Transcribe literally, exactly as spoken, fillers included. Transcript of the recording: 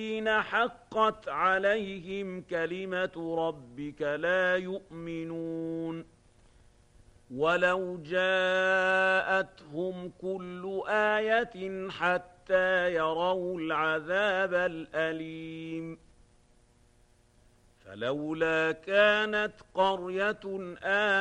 الذين حقت عليهم كلمة ربك لا يؤمنون ولو جاءتهم كل آية حتى يروا العذاب الأليم فلولا كانت قرية آمنت